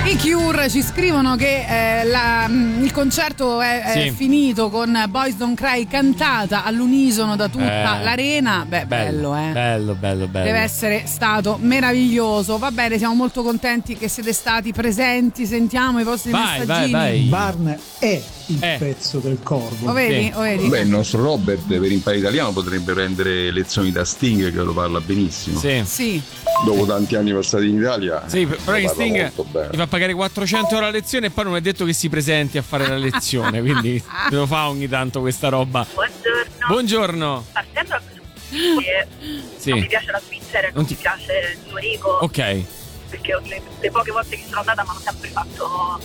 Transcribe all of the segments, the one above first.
I Cure ci scrivono che il concerto è finito con Boys Don't Cry cantata all'unisono da tutta l'arena. Bello. Bello. Deve essere stato meraviglioso. Va bene, siamo molto contenti che siete stati presenti. Sentiamo i vostri messaggini. Vai. Barn è il pezzo del corvo. Lo vedi? Beh, il nostro Robert per imparare italiano potrebbe prendere lezioni da Sting, che lo parla benissimo. Sì. Dopo tanti anni passati in Italia. Sì, però che Sting ti fa pagare 400 euro a lezione e poi non è detto che si presenti a fare la lezione, quindi lo fa ogni tanto questa roba. Buongiorno. Partendo da che non mi piace la Svizzera e non mi piace Zurigo. Ok. Perché le poche volte che sono andata mi hanno sempre fatto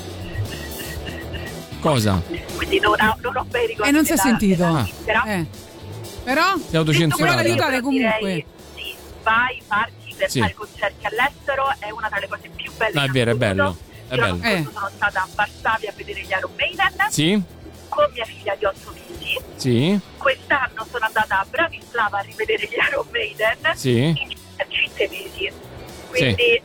cosa? Quindi non ho bei ricordi. E non si è sentito. Però si è autocensurato. Aiutare comunque. Sì, parti per fare concerti all'estero, è una tra le cose più belle. No, è vero, è bello. È bello. Sono stata a Varsavia a vedere gli Iron Maiden. Sì. Con mia figlia di 8 mesi. Sì. Quest'anno sono andata a Bratislava a rivedere gli Iron Maiden. Sì. In 5 mesi. Quindi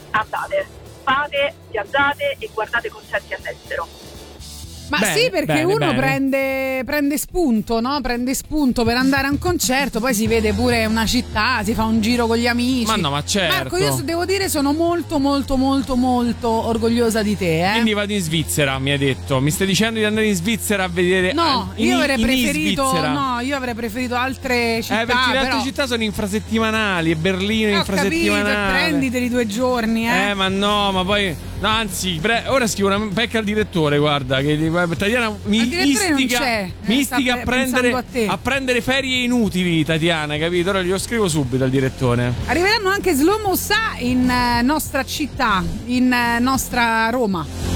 viaggiate e guardate concerti all'estero. Ma sì, perché uno prende spunto, no? Prende spunto per andare a un concerto, poi si vede pure una città, si fa un giro con gli amici. Ma no, ma certo. Marco, io devo dire sono molto orgogliosa di te, Quindi vado in Svizzera, mi hai detto. Mi stai dicendo di andare in Svizzera a vedere? No, io avrei preferito altre città. Perché le altre città sono infrasettimanali e Berlino è infrasettimanale. Prenditeli 2 giorni, ma no, ma poi no, anzi, ora scrivo una pecca al direttore, guarda, che Tatiana mi istica a prendere ferie inutili, Tatiana, capito? Ora glielo scrivo subito al direttore. Arriveranno anche Slow Mo Sa in nostra città, in nostra Roma.